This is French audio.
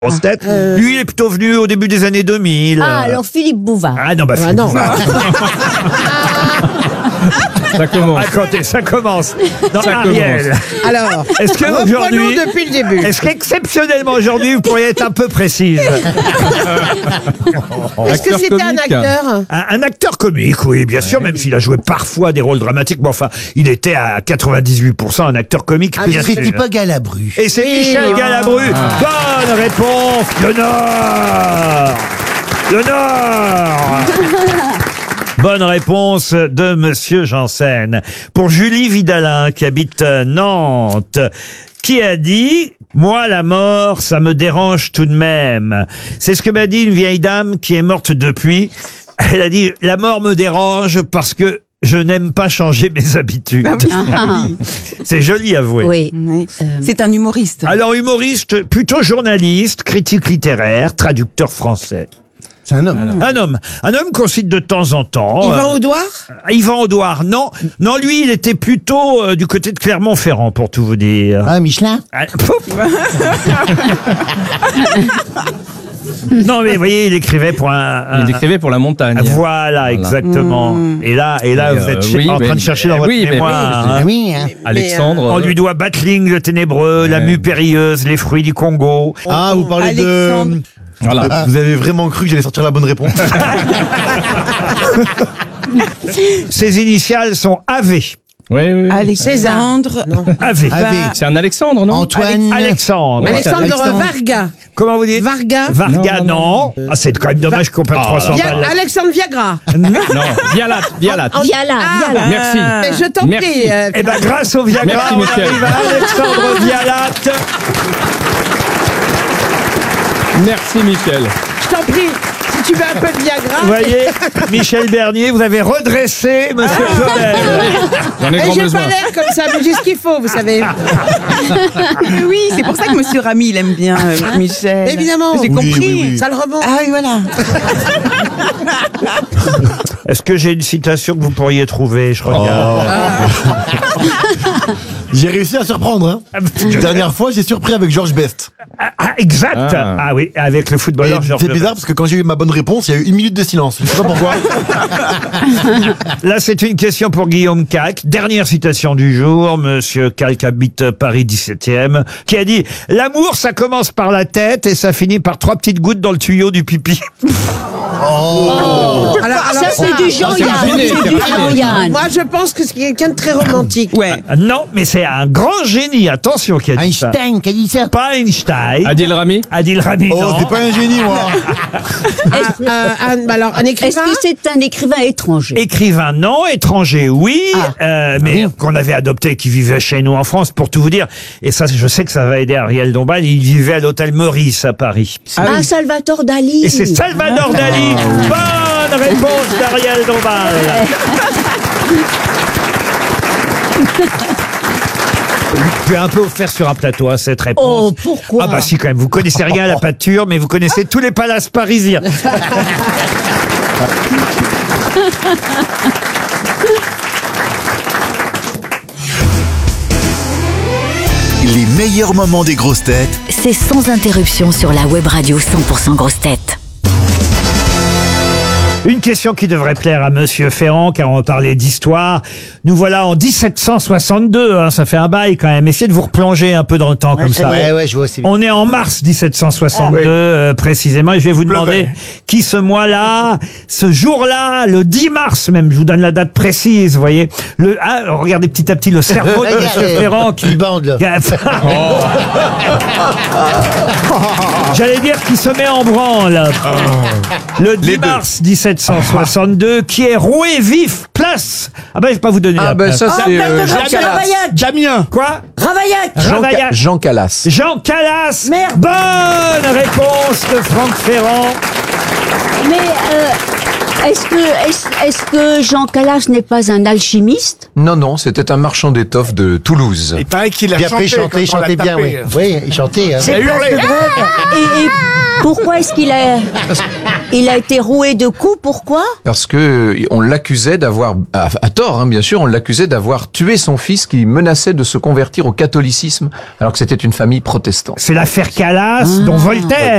grosse tête. Lui, il est plutôt venu au début des années 2000. Ah, alors Philippe Bouvard. Ah non, Philippe non. Bouvard. Ça commence. Ah, écoutez, ça commence. Non, Ça Ariel. Alors, Est-ce que reprenons aujourd'hui, depuis le début. est-ce qu'exceptionnellement aujourd'hui, vous pourriez être un peu précise? Est-ce que c'était un acteur? Un acteur comique, oui, bien sûr, même s'il a joué parfois des rôles dramatiques, mais enfin, il était à 98% un acteur comique. Ah, bien sûr. C'était pas Galabru. Et c'est Michel Galabru. Bonne réponse. Le Nord. Le Nord. Bonne réponse de Monsieur Janssen. Pour Julie Vidalin, qui habite Nantes, qui a dit « Moi, la mort, ça me dérange tout de même. » C'est ce que m'a dit une vieille dame qui est morte depuis. Elle a dit « La mort me dérange parce que je n'aime pas changer mes habitudes. » C'est joli, avoué. Oui. Oui. C'est un humoriste. Alors, humoriste, plutôt journaliste, critique littéraire, traducteur français. C'est un homme. Un homme qu'on cite de temps en temps. Yvan Audouard? Yvan Audouard, non. Non, lui, il était plutôt du côté de Clermont-Ferrand, pour tout vous dire. Ah, Michelin. Ah, pouf. Non, mais vous voyez, il écrivait pour Il écrivait pour la montagne. Voilà, exactement. Et là, vous êtes oui, en train mais- de chercher dans votre oui, mais mémoire. oui, hein. Ah oui, hein. Alexandre. On lui doit Battling, le ténébreux, la mue périlleuse, les fruits du Congo. Ah, vous parlez Alexandre. de... Voilà. Vous avez vraiment cru que j'allais sortir la bonne réponse? Ses initiales sont AV. Oui. Alexandre. AV. Ave. C'est un Alexandre, non? Antoine. Alexandre. Alexandre Varga. Comment vous dites? Varga. Varga, non. Ah, c'est quand même dommage qu'on perde 300 balles. Alexandre Viagra. Non, Vialat. Viala. Merci. Mais je t'en Merci. prie. Eh ben, grâce au Viagra, Merci, on Michel. arrive à Alexandre Vialat. Merci, Michel. Je t'en prie. Si tu veux un peu de Viagra. Vous voyez, Michel Bernier, vous avez redressé Monsieur Claudel. J'en ai Mais grand j'ai besoin. pas l'air comme ça, mais j'ai ce qu'il faut, vous savez. Oui, c'est pour ça que Monsieur Ramy, il aime bien Michel. Évidemment. J'ai Oui, compris. oui, oui. Ça le remonte. Ah oui, voilà. Est-ce que j'ai une citation que vous pourriez trouver? Je regarde. J'ai réussi à surprendre. Hein. La dernière fois, j'ai surpris avec Georges Best. Exact. Ah. Ah oui, avec le Et footballeur Georges c'est Best. bizarre parce que quand j'ai eu ma bonne réponse, il y a eu 1 minute de silence. Je sais pas pourquoi. Là, c'est une question pour Guillaume Cac. Dernière citation du jour. Monsieur Cac habite Paris 17e, qui a dit « L'amour, ça commence par la tête et ça finit par 3 petites gouttes dans le tuyau du pipi. Alors, Ça, c'est du Jean-Yann. terminé, C'est du Jean-Yann. moi, je pense que c'est quelqu'un de très romantique. Ouais. » Non, mais c'est un grand génie, attention, qui a dit ça. Einstein qui a dit ça. Pas Einstein. Adil Rami. Adil Rami, Oh, non. c'est pas un génie, moi. Alors, un Est-ce écrivain. que c'est un écrivain étranger? Écrivain, non. Étranger, oui. Mais qu'on avait adopté, qui vivait chez nous en France, pour tout vous dire. Et ça, je sais que ça va aider Ariel Dombal. Il vivait à l'hôtel Meurice à Paris. Ah, Salvatore Dali. Et c'est Salvador Dali. Bonne réponse d'Ariel Dombal. Je vais un peu vous faire sur un plateau, hein, cette réponse. Oh, pourquoi? Ah bah si, quand même. Vous connaissez rien à la pâture, mais vous connaissez tous les palaces parisiens. Les meilleurs moments des grosses têtes C'est sans interruption sur la web radio 100% grosses têtes. Une question qui devrait plaire à Monsieur Ferrand, car on parlait d'histoire. Nous voilà en 1762, hein, ça fait un bail quand même. Essayez de vous replonger un peu dans le temps comme ça. Ouais, je vois. C'est... On est en mars 1762 précisément, et je vais vous demander qui ce mois-là, ce jour-là, le 10 mars même, je vous donne la date précise, vous voyez. Regardez petit à petit le cerveau de Monsieur Ferrand qui... Il bande, là. J'allais dire qu'il se met en branle. Le 10 mars 1762, qui est roué vif, place. Ah ben, je vais pas vous donner la place. Place de Ravaillac. Damien. Quoi? Ravaillac. Ravaillac. Jean Calas. Jean Calas. Merde. Bonne réponse de Franck Ferrand. Mais est-ce que Jean Calas n'est pas un alchimiste? Non, c'était un marchand d'étoffes de Toulouse. Il paraît qu'il a Puis après, il chantait bien, oui. Oui, il chantait. Hein. C'est place de Grève. Et pourquoi est-ce qu'il a été roué de coups? Pourquoi? Parce que on l'accusait d'avoir, à tort, hein, bien sûr, on l'accusait d'avoir tué son fils qui menaçait de se convertir au catholicisme alors que c'était une famille protestante. C'est l'affaire Calas dont Voltaire